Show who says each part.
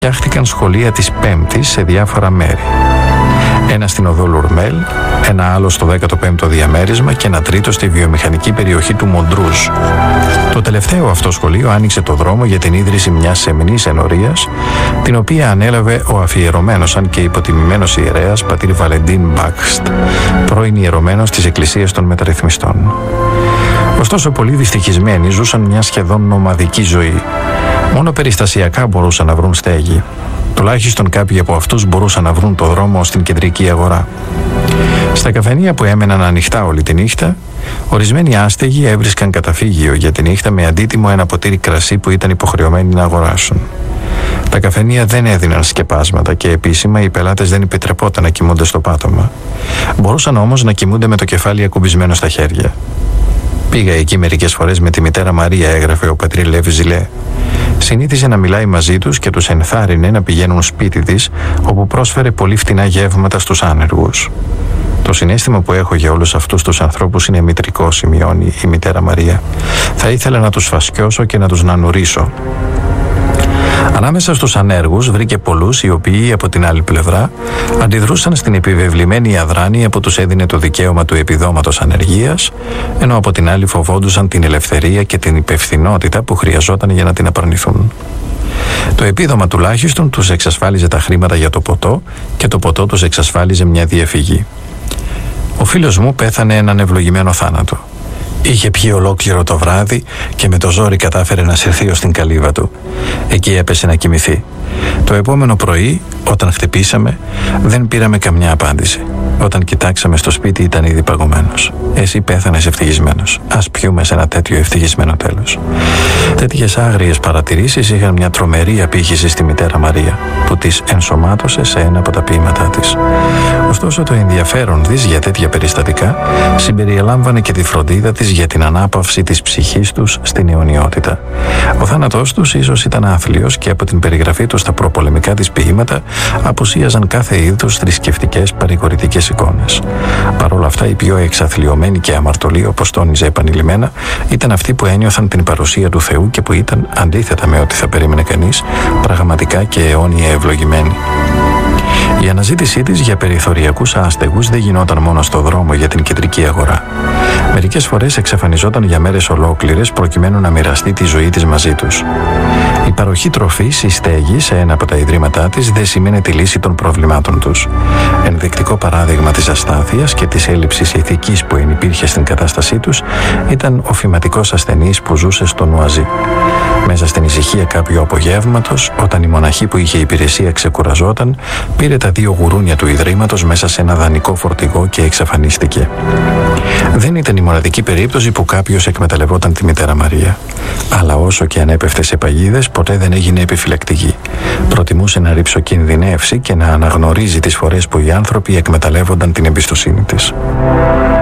Speaker 1: φτιάχτηκαν σχολεία της Πέμπτης σε διάφορα μέρη. Ένα στην οδό Λουρμέλ, ένα άλλο στο 15ο διαμέρισμα και ένα τρίτο στη βιομηχανική περιοχή του Μοντρούζ. Το τελευταίο αυτό σχολείο άνοιξε το δρόμο για την ίδρυση μιας σεμνής ενορίας, την οποία ανέλαβε ο αφιερωμένος αν και υποτιμημένος ιερέας πατήρ Βαλεντίν Μπάκστ, πρώην ιερωμένος της Εκκλησίας των Μεταρρυθμιστών. Ωστόσο, πολλοί δυστυχισμένοι ζούσαν μια σχεδόν νομαδική ζωή. Μόνο περιστασιακά μπορούσαν να βρουν στέγη. Τουλάχιστον κάποιοι από αυτούς μπορούσαν να βρουν το δρόμο στην κεντρική αγορά. Στα καφενεία που έμεναν ανοιχτά όλη τη νύχτα, ορισμένοι άστεγοι έβρισκαν καταφύγιο για τη νύχτα με αντίτιμο ένα ποτήρι κρασί που ήταν υποχρεωμένοι να αγοράσουν. Τα καφενεία δεν έδιναν σκεπάσματα και επίσημα οι πελάτες δεν επιτρεπόταν να κοιμούνται στο πάτωμα. Μπορούσαν όμως να κοιμούνται με το κεφάλι ακουμπισμένο στα χέρια. Πήγα εκεί μερικές φορές με τη μητέρα Μαρία, έγραφε ο πατήρ Λεύ Ζιλέ. Συνήθιζε να μιλάει μαζί τους και τους ενθάρρυνε να πηγαίνουν σπίτι της, όπου πρόσφερε πολύ φτηνά γεύματα στους άνεργους. Το συναίσθημα που έχω για όλους αυτούς τους ανθρώπους είναι μητρικό, σημειώνει η μητέρα Μαρία. Θα ήθελα να τους φασκιώσω και να τους νανουρίσω. Ανάμεσα στους ανέργους βρήκε πολλούς οι οποίοι από την άλλη πλευρά αντιδρούσαν στην επιβεβλημένη αδράνεια που τους έδινε το δικαίωμα του επιδόματος ανεργίας, ενώ από την άλλη φοβόντουσαν την ελευθερία και την υπευθυνότητα που χρειαζόταν για να την απαρνηθούν. Το επίδομα τουλάχιστον τους εξασφάλιζε τα χρήματα για το ποτό και το ποτό τους εξασφάλιζε μια διαφυγή. Ο φίλος μου πέθανε έναν ευλογημένο θάνατο. Είχε πιει ολόκληρο το βράδυ και με το ζόρι κατάφερε να συρθεί ως την καλύβα του. Εκεί έπεσε να κοιμηθεί. Το επόμενο πρωί, όταν χτυπήσαμε, δεν πήραμε καμιά απάντηση. Όταν κοιτάξαμε στο σπίτι ήταν ήδη παγωμένος. Εσύ πέθανες ευτυχισμένος. Ας πιούμε σε ένα τέτοιο ευτυχισμένο τέλος. Τέτοιες άγριες παρατηρήσεις είχαν μια τρομερή απήχηση στη μητέρα Μαρία, που της ενσωμάτωσε σε ένα από τα ποίηματά της. Ωστόσο, το ενδιαφέρον της για τέτοια περιστατικά συμπεριελάμβανε και τη φροντίδα της για την ανάπαυση της ψυχής τους στην αιωνιότητα. Ο θάνατός τους ίσως ήταν άθλιος και από την περιγραφή του στα προπολεμικά της ποίηματα απουσίαζαν κάθε είδους θρησκευτικές παρηγορητικές εικόνες. Παρ' όλα αυτά, οι πιο εξαθλιωμένοι και αμαρτωλοί, όπως τόνιζε επανειλημμένα, ήταν αυτοί που ένιωθαν την παρουσία του Θεού και που ήταν, αντίθετα με ό,τι θα περίμενε κανείς, πραγματικά και αιώνια ευλογημένοι. Η αναζήτησή της για περιθωριακούς άστεγους δεν γινόταν μόνο στο δρόμο για την κεντρική αγορά. Μερικές φορές εξαφανιζόταν για μέρες ολόκληρες προκειμένου να μοιραστεί τη ζωή της μαζί τους. Η παροχή τροφής ή στέγη σε ένα από τα ιδρύματά της δεν σημαίνει τη λύση των προβλημάτων τους. Ενδεικτικό παράδειγμα της αστάθειας και της έλλειψης ηθικής που ενυπήρχε στην κατάστασή τους ήταν ο φυματικός ασθενής που ζούσε στο Νουαζί. Μέσα στην ησυχία κάποιου απογεύματος, όταν η μοναχή που είχε υπηρεσία ξεκουραζόταν, πήρε τα 2 γουρούνια του ιδρύματος μέσα σε ένα δανεικό φορτηγό και εξαφανίστηκε. Δεν ήταν η μοναδική περίπτωση που κάποιος εκμεταλλευόταν τη μητέρα Μαρία. Αλλά όσο και αν έπεφτε σε παγίδες, ποτέ δεν έγινε επιφυλακτική. Προτιμούσε να ρυψοκινδυνεύσει και να αναγνωρίζει τις φορές που οι άνθρωποι εκμεταλλεύονταν την εμπιστοσύνη της.